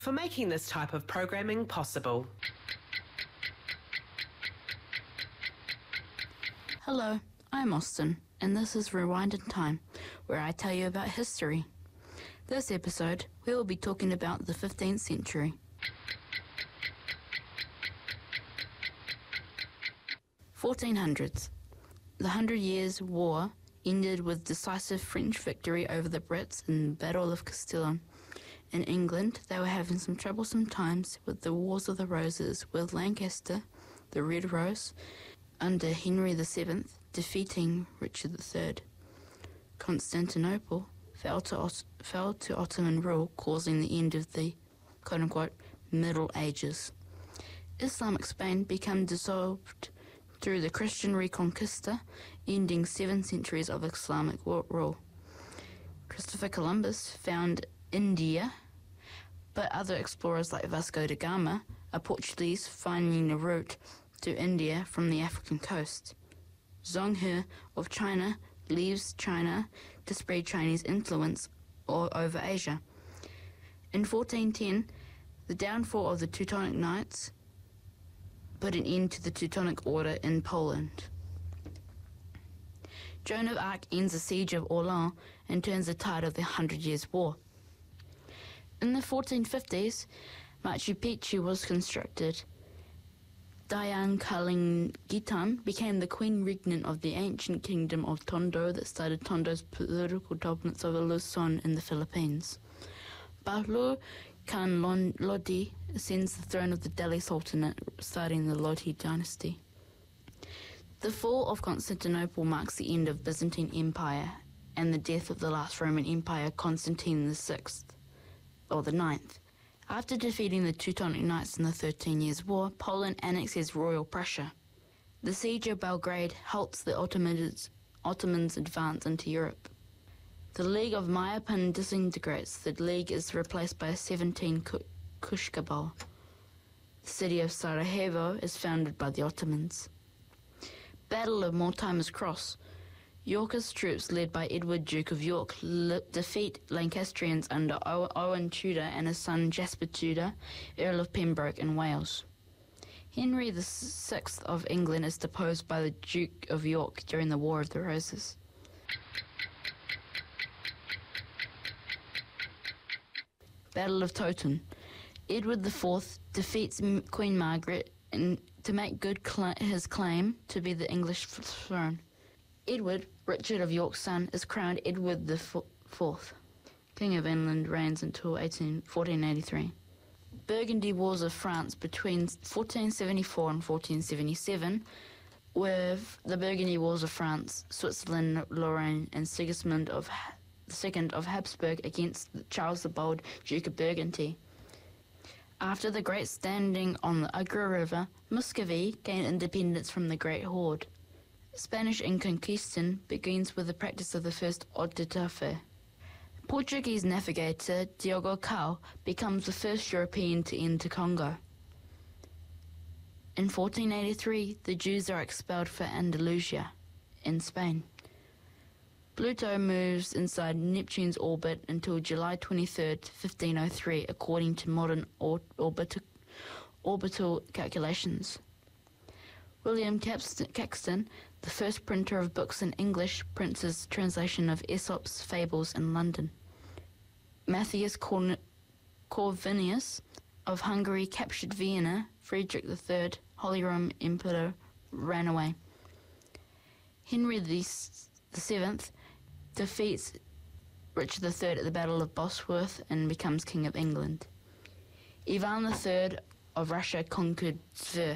for making this type of programming possible. Hello, I'm Austin, and this is Rewind in Time, where I tell you about history. This episode, we will be talking about the 15th century. 1400s. The 100 Years' War ended with decisive French victory over the Brits in the Battle of Castillon. In England, they were having some troublesome times with the Wars of the Roses, with Lancaster, the Red Rose, under Henry VII, defeating Richard III. Constantinople fell to Ottoman rule, causing the end of the quote-unquote Middle Ages. Islamic Spain became dissolved through the Christian Reconquista, ending 7 centuries of Islamic rule. Christopher Columbus found India, but other explorers like Vasco da Gama, a Portuguese, finding a route to India from the African coast. Zheng He of China leaves China to spread Chinese influence all over Asia. In 1410, the downfall of the Teutonic Knights put an end to the Teutonic Order in Poland. Joan of Arc ends the siege of Orleans and turns the tide of the 100 Years' War. In the 1450s, Machu Picchu was constructed. Dian Kalingitan became the queen regnant of the ancient kingdom of Tondo that started Tondo's political dominance over Luzon in the Philippines. Bahlu Khan Lodi ascends the throne of the Delhi Sultanate, starting the Lodi dynasty. The fall of Constantinople marks the end of Byzantine Empire and the death of the last Roman Empire, Constantine VI, or the Ninth. After defeating the Teutonic Knights in the 13 Years' War, Poland annexes Royal Prussia. The siege of Belgrade halts the Ottomans' advance into Europe. The League of Mayapin disintegrates. The league is replaced by a 17 Kushkabal. The city of Sarajevo is founded by the Ottomans. Battle of Mortimer's Cross. Yorkist troops led by Edward, Duke of York, defeat Lancastrians under Owen Tudor and his son Jasper Tudor, Earl of Pembroke in Wales. Henry VI of England is deposed by the Duke of York during the War of the Roses. Battle of Towton. Edward IV defeats Queen Margaret to make good his claim to be the English throne. Edward, Richard of York's son, is crowned Edward IV. King of England reigns until 1483. Burgundy Wars of France between 1474 and 1477, with the Burgundy Wars of France, Switzerland, Lorraine, and Sigismund II of Habsburg against Charles the Bold, Duke of Burgundy. After the Great Standing on the Agra River, Muscovy gained independence from the Great Horde. Spanish Inconquistion begins with the practice of the first haute d'étoffe. Portuguese navigator Diogo Cao becomes the first European to enter Congo. In 1483, the Jews are expelled from Andalusia in Spain. Pluto moves inside Neptune's orbit until July 23, 1503, according to modern orbital calculations. William Caxton, the first printer of books in English, prints his translation of Aesop's Fables in London. Matthias Corvinus of Hungary captured Vienna. Frederick III, Holy Roman Emperor, ran away. Henry VII defeats Richard III at the Battle of Bosworth and becomes King of England. Ivan III of Russia conquered Tver.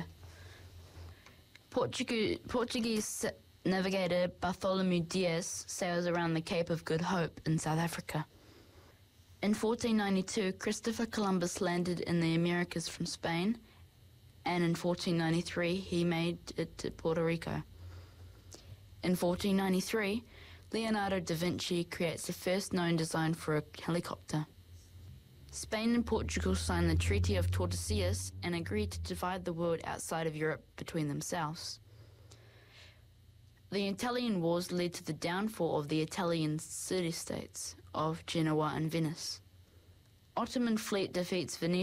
Portuguese navigator Bartholomew Dias sails around the Cape of Good Hope in South Africa. In 1492, Christopher Columbus landed in the Americas from Spain, and in 1493 he made it to Puerto Rico. In 1493, Leonardo da Vinci creates the first known design for a helicopter. Spain and Portugal signed the Treaty of Tordesillas and agreed to divide the world outside of Europe between themselves. The Italian Wars led to the downfall of the Italian city-states of Genoa and Venice. Ottoman fleet defeats Venetian